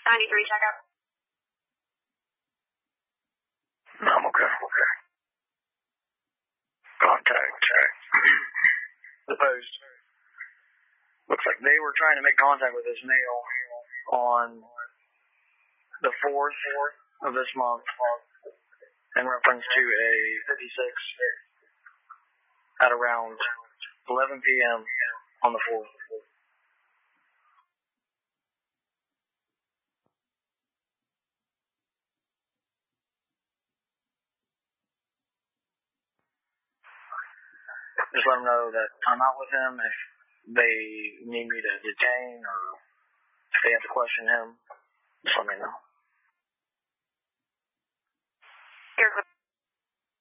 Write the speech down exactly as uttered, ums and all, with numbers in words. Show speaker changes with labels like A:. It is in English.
A: ninety-three, check out.
B: I'm okay, okay. Contact, check. The post. Looks like they were trying to make contact with this male on the fourth of this month in reference to a fifty-six at around eleven p.m. on the fourth. Just let them know that I'm out with him. If they need me to detain or if they have to question him, just let me know.